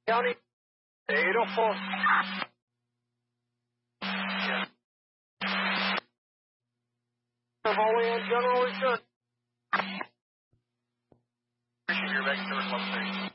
County 804. Yeah. Only on general return. Appreciate your back to the club station.